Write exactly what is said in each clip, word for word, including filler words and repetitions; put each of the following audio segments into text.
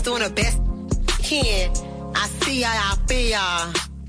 doing the best he can. I see y'all, I feel y'all.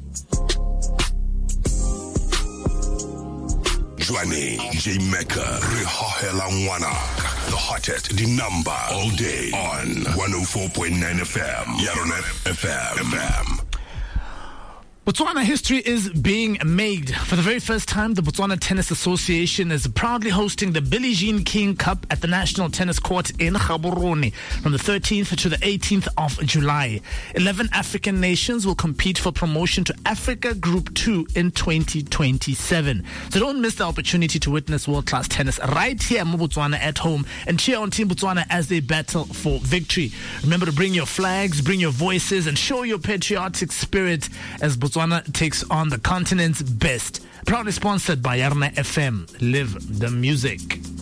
Johnny J Mecca, Rihahela Ngwanak, the hottest, the number all day on one oh four point nine F M, Yarona F M. F M. Botswana history is being made. For the very first time, the Botswana Tennis Association is proudly hosting the Billie Jean King Cup at the National Tennis Court in Gaborone from the thirteenth to the eighteenth of July. Eleven African nations will compete for promotion to Africa Group two in twenty twenty-seven. So don't miss the opportunity to witness world-class tennis right here in Botswana at home and cheer on Team Botswana as they battle for victory. Remember to bring your flags, bring your voices, and show your patriotic spirit as Botswana Botswana takes on the continent's best. Proudly sponsored by Yarona F M. Live the music.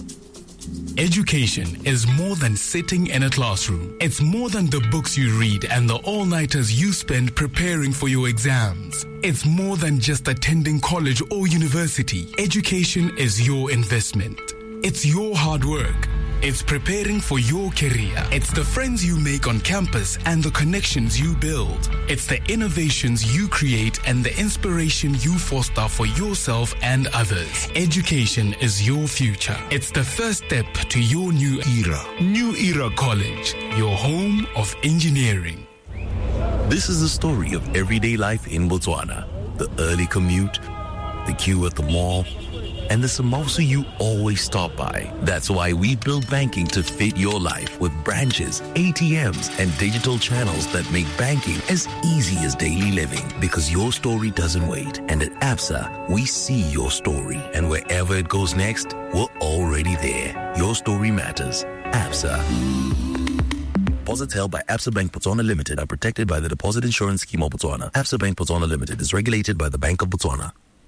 Education is more than sitting in a classroom. It's more than the books you read and the all-nighters you spend preparing for your exams. It's more than just attending college or university. Education is your investment. It's your hard work. It's preparing for your career. It's the friends you make on campus and the connections you build. It's the innovations you create and the inspiration you foster for yourself and others. Education is your future. It's the first step to your new era. New Era College, your home of engineering. This is the story of everyday life in Botswana. The early commute, the queue at the mall, and the samosa you always stop by. That's why we build banking to fit your life with branches, A T Ms, and digital channels that make banking as easy as daily living. Because your story doesn't wait. And at Absa, we see your story. And wherever it goes next, we're already there. Your story matters. Absa. Deposits held by Absa Bank Botswana Limited are protected by the Deposit Insurance Scheme of Botswana. Absa Bank Botswana Limited is regulated by the Bank of Botswana.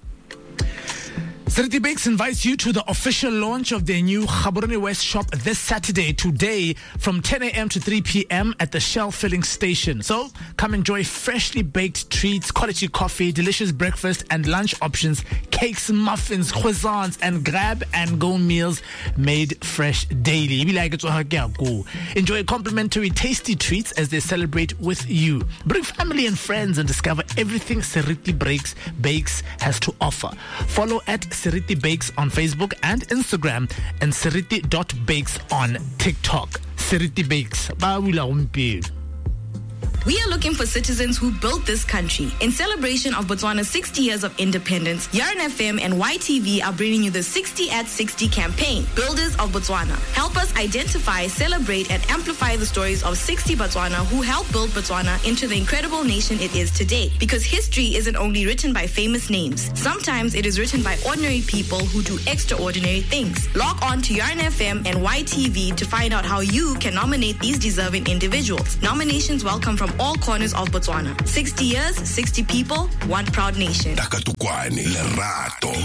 Seriti Bakes invites you to the official launch of their new Gaborone West shop this Saturday, today, from ten a.m. to three p.m. at the Shell filling station. So, come enjoy freshly baked treats, quality coffee, delicious breakfast and lunch options, cakes, muffins, croissants, and grab-and-go meals made fresh daily. Enjoy complimentary tasty treats as they celebrate with you. Bring family and friends and discover everything Seriti Bakes, Bakes has to offer. Follow at Seriti Bakes on Facebook and Instagram and seriti dot bakes on TikTok. Seriti Bakes. We are looking for citizens who built this country. In celebration of Botswana's sixty years of independence, Yarona F M and Y T V are bringing you the sixty at sixty campaign, Builders of Botswana. Help us identify, celebrate, and amplify the stories of sixty Botswana who helped build Botswana into the incredible nation it is today. Because history isn't only written by famous names. Sometimes it is written by ordinary people who do extraordinary things. Log on to Yarona F M and Y T V to find out how you can nominate these deserving individuals. Nominations welcome from all corners of Botswana. sixty years, sixty people, one proud nation. Takatukwani, Lerato.